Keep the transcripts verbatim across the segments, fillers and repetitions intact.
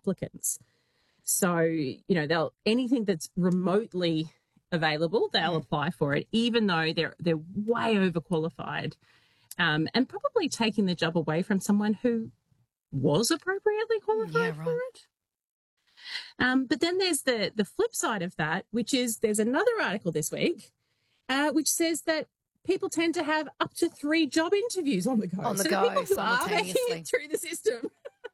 applicants. So, you know, they'll anything that's remotely available, they'll mm. apply for it, even though they're they're way overqualified, um, and probably taking the job away from someone who was appropriately qualified yeah, right. for it. Um, but then there's the the flip side of that, which is there's another article this week, uh, which says that people tend to have up to three job interviews on the go. On the so go, people who are making simultaneously. it through the system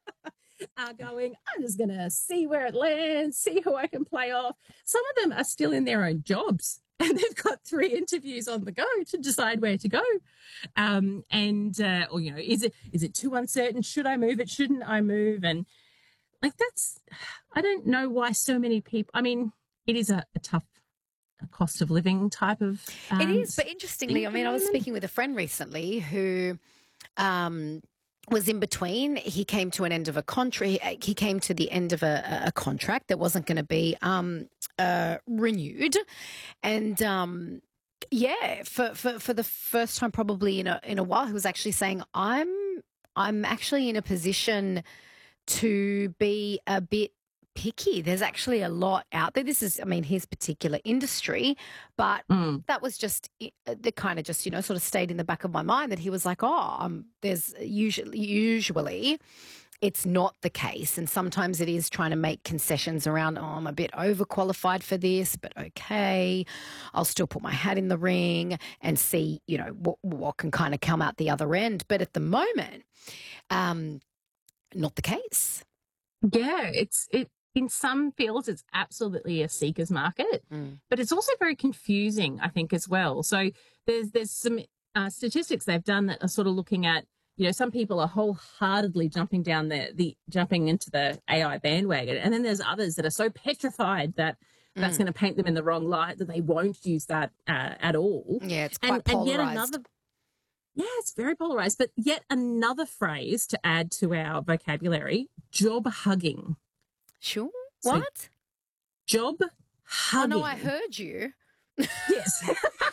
are going, I'm just going to see where it lands, see who I can play off. Some of them are still in their own jobs and they've got three interviews on the go to decide where to go. Um, and, uh, or, you know, is it is it too uncertain? Should I move it? Shouldn't I move? And, like, that's, I don't know why so many people, I mean, it is a, a tough a cost of living type of um, it is, but interestingly, I mean, I was speaking with a friend recently who um, was in between. He came to an end of a contract. He came to the end of a, a contract that wasn't going to be um, uh, renewed, and um, yeah, for, for for the first time probably in a in a while, he was actually saying, "I'm I'm actually in a position to be a bit picky. There's actually a lot out there." This is, I mean, his particular industry, but mm. that was just the kind of just, you know, sort of stayed in the back of my mind that he was like, oh, um, there's usually, usually it's not the case. And sometimes it is trying to make concessions around, oh, I'm a bit overqualified for this, but okay, I'll still put my hat in the ring and see, you know, what, what can kind of come out the other end. But at the moment, um, not the case. Yeah, it's, it, in some fields, it's absolutely a seeker's market, mm. but it's also very confusing, I think, as well. So there's there's some uh, statistics they've done that are sort of looking at, you know, some people are wholeheartedly jumping down the, the jumping into the A I bandwagon, and then there's others that are so petrified that mm. that's going to paint them in the wrong light that they won't use that uh, at all. Yeah, it's quite and, polarized. And yet another, yeah, it's very polarized. But yet another phrase to add to our vocabulary: job hugging. Sure. So, what? Job hugging. Oh, no, I heard you. Yes.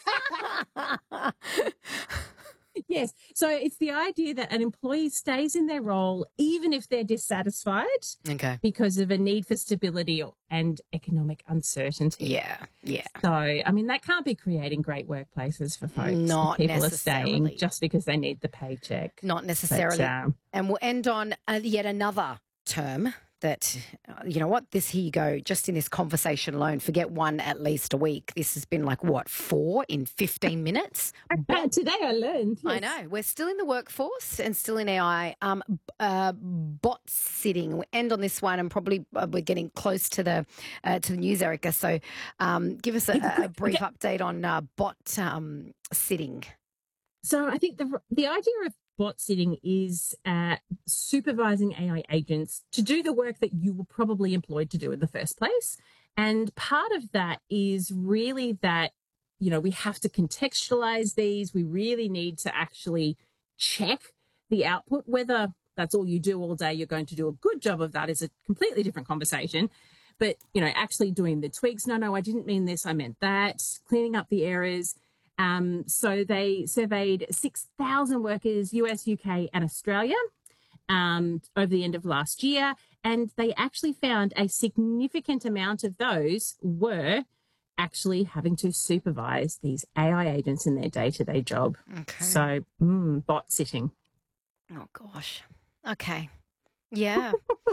Yes. So it's the idea that an employee stays in their role even if they're dissatisfied okay. because of a need for stability and economic uncertainty. Yeah, yeah. So, I mean, that can't be creating great workplaces for folks. Not People necessarily. are staying just because they need the paycheck. Not necessarily. But, um, and we'll end on uh, yet another term that, uh, you know what, this, here you go, just in this conversation alone, forget one at least a week. This has been like, what, four in fifteen minutes? But today I learned. Yes. I know. We're still in the workforce and still in A I. Um, uh, bot sitting. We'll end on this one and probably uh, we're getting close to the uh, to the news, Erica. So um, give us a, a brief update on uh, bot um, sitting. So I think the the idea of bot sitting is uh, supervising A I agents to do the work that you were probably employed to do in the first place. And part of that is really that, you know, we have to contextualize these. We really need to actually check the output. Whether that's all you do all day, you're going to do a good job of that is a completely different conversation. But, you know, actually doing the tweaks, no, no, I didn't mean this, I meant that, cleaning up the errors. Um, so they surveyed six thousand workers, U S, U K and Australia um, over the end of last year. And they actually found a significant amount of those were actually having to supervise these A I agents in their day-to-day job. Okay. So mm, bot sitting. Oh, gosh. Okay. Yeah.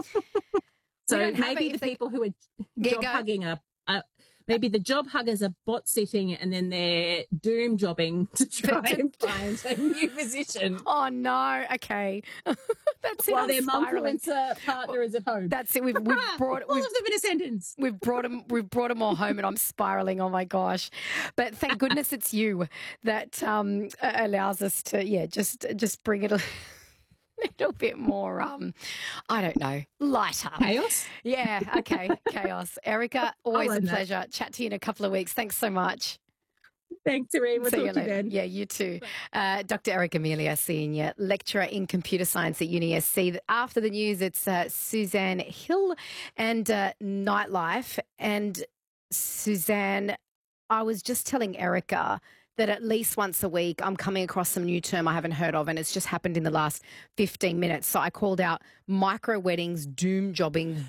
So maybe the people who are yeah, job go. hugging are, are maybe the job huggers are bot sitting and then they're doom jobbing to try and find a new position. Oh, no. Okay. That's it. While their mumfluencer partner is at home. That's it. We've, we've brought all we've, of them in a sentence. We've brought them. We've brought them all home, and I'm spiraling. Oh my gosh! But thank goodness it's you that um, allows us to, yeah, just just bring it a little bit more. Um, I don't know, lighter chaos. Yeah. Okay. Chaos. Erica, always a pleasure. That. Chat to you in a couple of weeks. Thanks so much. Thanks, Irene. We'll See talk you to later. you then. Yeah, you too. Uh, Doctor Erica Amelia, Senior Lecturer in Computer Science at Uni S C. After the news, it's uh, Suzanne Hill and uh, Nightlife. And Suzanne, I was just telling Erica that at least once a week I'm coming across some new term I haven't heard of, and it's just happened in the last fifteen minutes. So I called out micro weddings, doom jobbing,